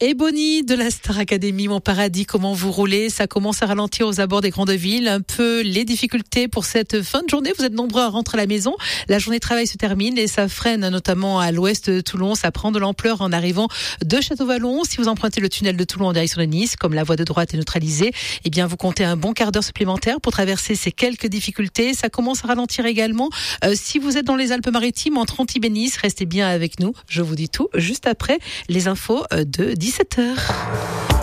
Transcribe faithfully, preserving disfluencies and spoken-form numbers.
Et Bonnie de la Star Academy, mon paradis, comment vous roulez? Ça commence à ralentir aux abords des grandes villes. Un peu les difficultés pour cette fin de journée. Vous êtes nombreux à rentrer à la maison. La journée de travail se termine et ça freine notamment à l'ouest de Toulon. Ça prend de l'ampleur en arrivant de Château-Vallon. Si vous empruntez le tunnel de Toulon en direction de Nice, comme la voie de droite est neutralisée, eh bien vous comptez un bon quart d'heure supplémentaire pour traverser ces quelques difficultés. Ça commence à ralentir également. Euh, si vous êtes dans les Alpes-Maritimes, entre Antibes et Nice, restez bien avec nous. Je vous dis tout juste après les infos de dix-sept heures.